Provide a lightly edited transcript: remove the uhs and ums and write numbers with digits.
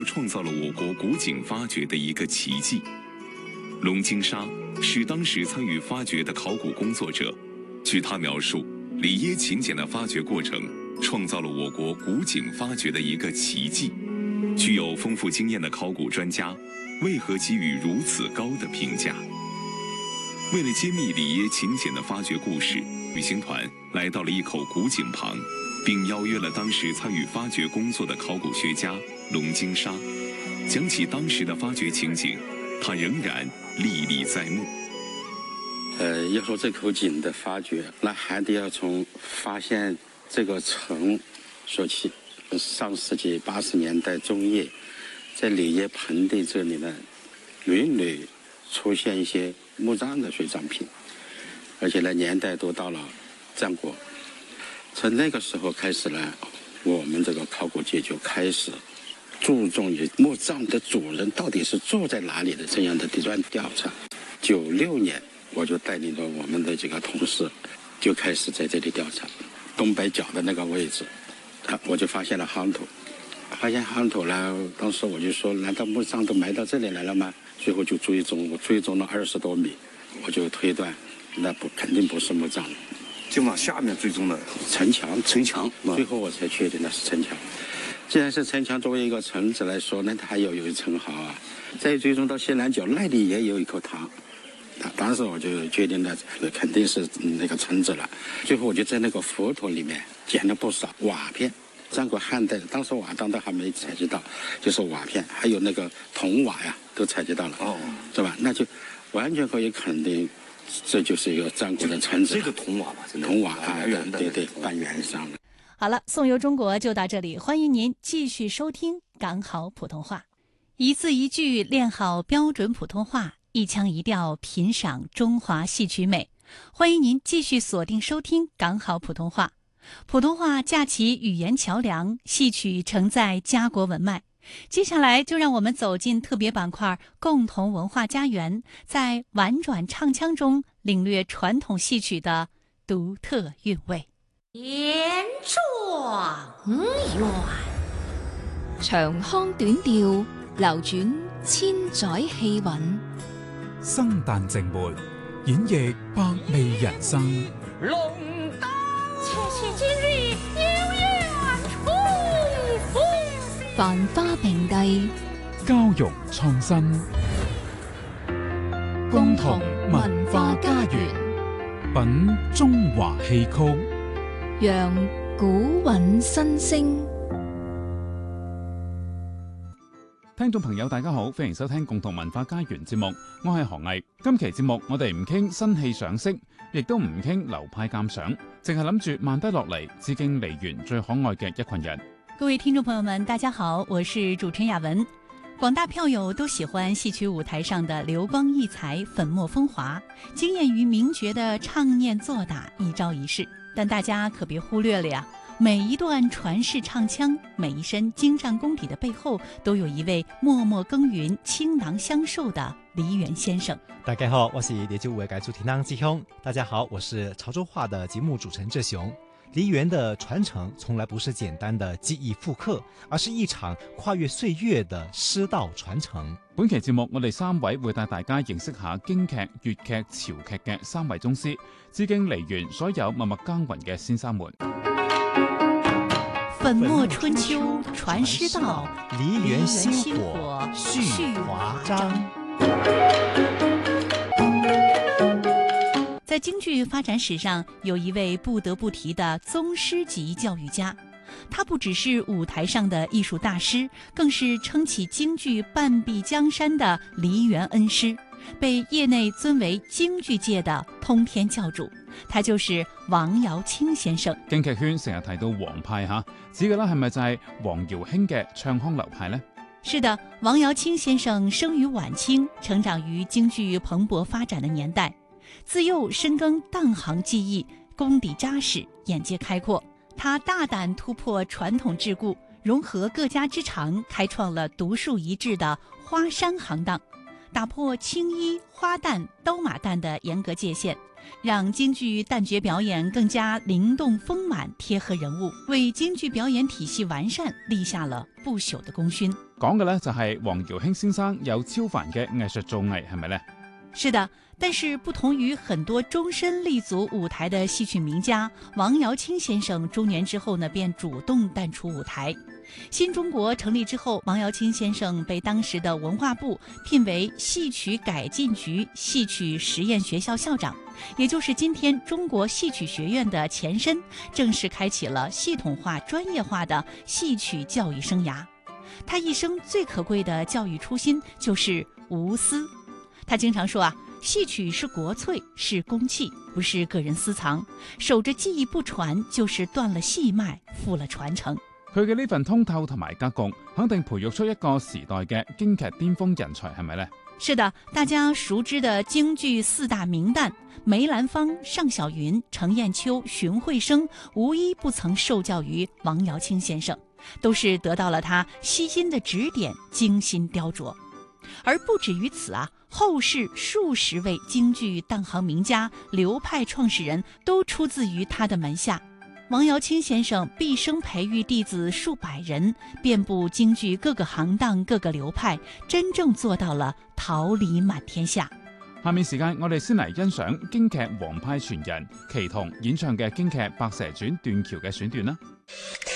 创造了我国古井发掘的一个奇迹。龙井沙是当时参与发掘的考古工作者。据他描述，里耶秦简的发掘过程创造了我国古井发掘的一个奇迹。具有丰富经验的考古专家为何给予如此高的评价？为了揭秘里耶秦简的发掘故事，旅行团来到了一口古井旁，并邀约了当时参与发掘工作的考古学家龙井沙。讲起当时的发掘情景，他仍然历历在目。 要说这口井的发掘，那还得要从发现这个城说起。上世纪80年代中叶，在里耶盆地这里呢，屡屡出现一些墓葬的随葬品，而且呢年代都到了战国。从那个时候开始呢，我们这个考古界就开始注重于墓葬的主人到底是住在哪里的这样的地段调查。96年，我就带领着我们的几个同事，就开始在这里调查东北角的那个位置。我就发现了夯土，呢，当时我就说，难道墓葬都埋到这里来了吗？最后就追踪了20多米，我就推断，那肯定不是墓葬了。 就往下面追踪了城墙，最后我才确定那是城墙。既然是城墙，作为一个城址来说，那它还有一层壕啊。再追踪到西南角，那里也有一口塘。当时我就确定了，肯定是那个城址了。最后我就在那个佛头里面捡了不少瓦片，战国汉代当时瓦当都还没采集到，就是瓦片，还有那个铜瓦呀，都采集到了，是吧？那就完全可以肯定，这就是一个战国的城址。 这个铜瓦吧， 铜瓦啊，对， 嗯， 半圆上的。 好了，宋游中国就到这里，欢迎您继续收听港好普通话，一字一句练好标准普通话，一腔一调品赏中华戏曲美。欢迎您继续锁定收听港好普通话，普通话架起语言桥梁，戏曲承载家国文脉。接下来就让我们走进特别板块共同文化家园，在婉转唱腔中领略传统戏曲的独特韵味。 言状元， 長腔短調，流轉千載氣韻。 生旦淨末，演繹百味人生。 龍燈切切今日有緣重逢， 繁花並蒂， 交融創新，共同文化家園，品中華戲曲， 讓古韻新聲。 聽眾朋友大家好，歡迎收聽共同文化家園節目，我係何毅。今期節目我哋唔傾新戲賞析，亦都唔傾流派鑑賞，淨係諗住慢低落嚟致敬梨園最可愛嘅一群人。 各位聽眾朋友們大家好，我是主持人雅文。廣大票友都喜歡戲曲舞台上的流光溢彩，粉墨風華，驚豔於名角的唱念作打，一招一式。但大家可別忽略了呀，每一段傳世唱腔，每一身精湛功底的背後，都有一位默默耕耘、傾囊相授的梨園先生。 大家好，我是梨洲舞嘅主持人志雄。大家好，我是潮州話的節目主持人志雄。梨園的傳承從來不是簡單的記憶復刻，而是一場跨越歲月的師道傳承。 本期節目我哋三位會帶大家認識下京劇、粵劇、潮劇嘅三位宗師，致敬梨園所有默默耕耘嘅先生們。 粉墨春秋傳師道， 梨園薪火續華章。 在京劇發展史上，有一位不得不提的宗師級教育家，他不只是舞台上的藝術大師，更是撐起京劇半壁江山的梨園恩師，被業內尊為京劇界的通天教主。他就是王堯卿先生。 京劇圈成日提到黃派嚇，指嘅啦係咪就係黃堯興嘅唱腔流派呢？ 是的，王堯卿先生生於晚清，成長於京劇蓬勃發展的年代。自幼深耕當行技藝，功底扎實，眼界開闊。他大膽突破傳統桎梏，融合各家之長，開創了獨樹一幟的花山行當，打破青衣、花旦、刀馬旦的嚴格界限， 让京剧旦角表演更加灵动丰满，贴合人物，为京剧表演體系完善立下了不朽的功勳。 講嘅呢就係黃堯興先生有超凡嘅藝術造詣，係咪呢？ 是的，但是不同於很多終身立足舞台的戲曲名家，王堯卿先生中年之後呢，便主動淡出舞台。新中國成立之後，王堯卿先生被當時的文化部聘為戲曲改進局戲曲實驗學校校長，也就是今天中國戲曲學院的前身，正式開啟了系統化專業化的戲曲教育生涯。他一生最可貴的教育初心就是無私。他經常說戲曲是國粹，是公器，不是個人私藏，守着技藝不傳，就是斷了戲脈，負了傳承。 佢嘅呢份通透同埋格局，肯定培育出一個時代嘅京劇巔峰人才，係咪呢？ 是的，大家熟知的京劇四大名旦梅蘭芳、尚小雲、程砚秋、荀慧生，無一不曾受教於王堯卿先生，都是得到了他悉心的指點，精心雕琢。而不止於此後世數十位京劇當行名家、流派創始人都出自於他的門下。王堯卿先生畢生培育弟子數百人，遍佈京劇各個行當、各個流派，真正做到了桃李滿天下。 下面時間我哋先嚟欣賞京劇王派傳人祁同演唱嘅京劇《白蛇傳》斷橋嘅選段啦。